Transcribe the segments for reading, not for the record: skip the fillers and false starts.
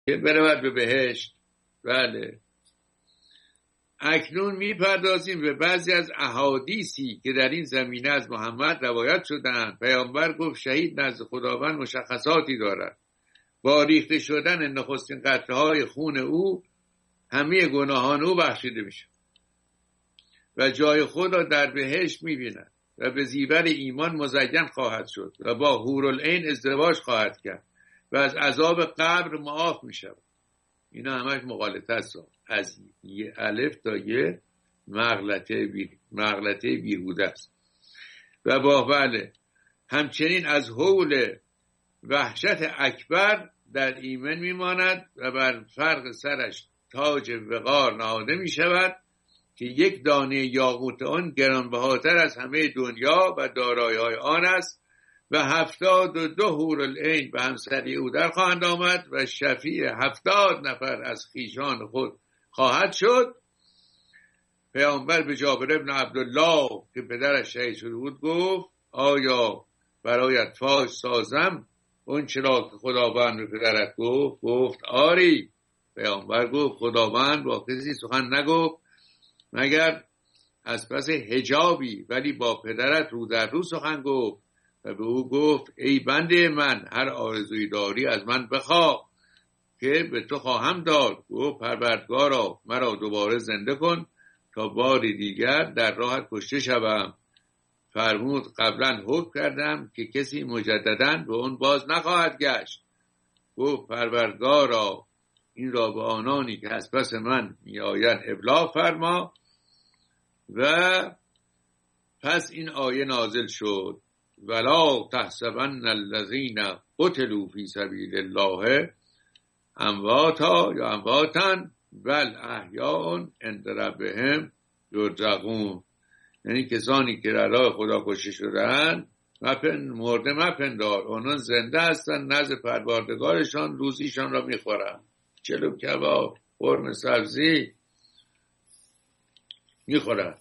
که برود به بهشت. بله. اکنون میپردازیم به بعضی از احادیثی که در این زمینه از محمد روایت شدند. پیامبر گفت شهید نزد خداوند مشخصاتی دارد. با ریخته شدن نخستین قطره‌های خون او همه گناهان او بخشیده میشه و جای خود را در بهشت میبیند و به زیور ایمان مزین خواهد شد و با حورالعین ازدواج خواهد کرد و از عذاب قبر معاف میشود. اینا همش مغالطه است، از یه الف تا یه مغلطه بیهوده است. و با بله همچنین از حول وحشت اکبر در ایمن میماند و بر فرق سرش تاج وقار نهاده میشود که یک دانه یاقوت آن گرانبهاتر از همه دنیا و دارایی‌های آن است و 72 حورالعین به همسری او در خواهند آمد و شفیع 70 نفر از خویشان خود خواهد شد. پیامبر به جابر ابن عبدالله که پدرش شهید شده بود گفت آیا برایت فاش سازم اون چرا که خداوند به پدرت گفت آری. پیامبر گفت خداوند با کسی سخن نگفت مگر از پس حجابی، ولی با پدرت رو در رو سخن گفت و به او گفت ای بنده من هر آرزویی داری از من بخواه که به تو خواهم داد. گفت پروردگارا مرا دوباره زنده کن تا باری دیگر در راهت کشته شوم. فرمود قبلا حکم کردم که کسی مجدداً به اون باز نخواهد گشت. گفت پروردگارا این را به آنانی که از پس من می آیند ابلاغ فرما. و پس این آیه نازل شد ولا تحسبن الذین قتلوا فی سبیل الله امواتا یا امواتا بل احیاء عند ربهم یرزقون. یعنی کسانی که در راه خدا کشته شدن مرده مپندار، آنان زنده هستن نزد پروردگارشان روزیشان را میخورن. چلو کباب قرمه سبزی میخورن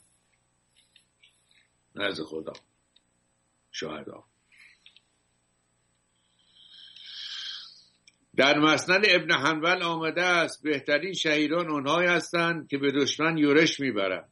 نزد خدا شهدا. در مسند ابن حنبل آمده است بهترین شهیدان اونهایی هستند که به دشمن یورش میبرند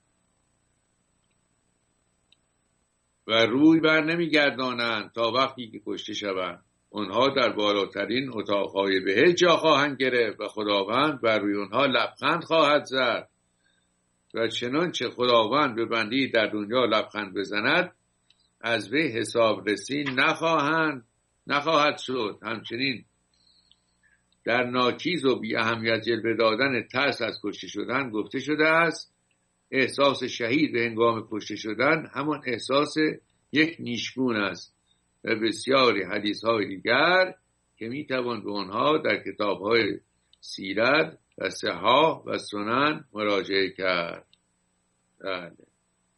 و روی بر نمیگردانند تا وقتی که کشته شوند. اونها در بالاترین اتاقهای بهشت جا خواهند گرفت و خداوند بر روی اونها لبخند خواهد زد و چنانچه خداوند به بندی در دنیا لبخند بزند از وی حساب رسی نخواهد شد. همچنین در ناچیز و بی اهمیت جلوه دادن ترس از کشته شدن گفته شده است احساس شهید به هنگام کشته شدن همان احساس یک نیشگون است و بسیاری حدیث های دیگر که می توان به آنها در کتاب های سیرت و صحاح و سنن مراجعه کرد. بله.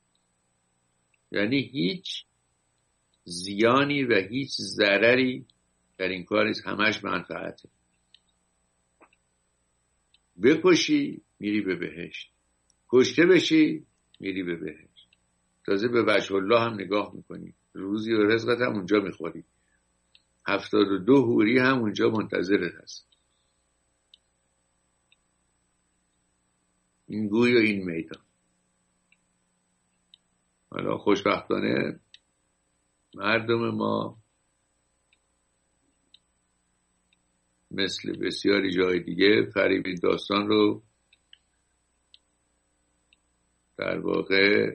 یعنی هیچ زیانی و هیچ ضرری در این کار نیست، همش منفعته. بکشی میری به بهشت، کشته بشی میری به بهشت، تازه به وجه الله هم نگاه میکنی، روزی و رزقت هم اونجا میخوری، 72 حوری هم اونجا منتظرت هست. این گوی و این میدان. حالا خوشبختانه مردم ما مثل بسیاری جای دیگه فریب این داستان رو در واقع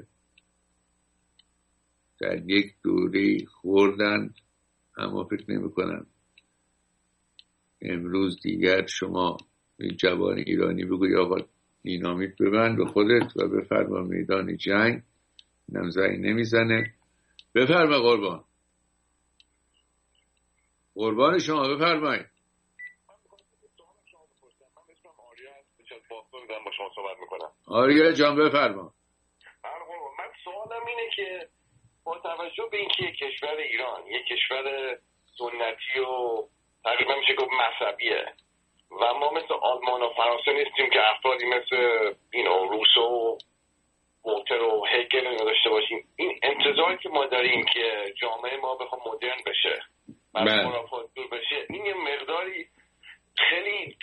در یک دوری خوردن، اما فکر نمی کنم امروز دیگر شما این جوان ایرانی بگوی آقا دینامیت ببند به خودت و بفرما میدان جنگ، اینم زنگ نمیزنه. بفرما قربان شما بفرمایید. با شما صحبت میکنم. آریا جان بفرما. من سوالم اینه که با توجه به اینکه کشور ایران یک کشور سنتی و تقریبا میشه گفت مذهبیه و ما مثل آلمان و فرانسه نیستیم که افرادی مثل روسو و موتر و هگل نداشته باشیم، این انتظاری که ما داریم که جامعه ما بخواد مدرن بشه و خرافات دور بشه، این یه مقداری خیلی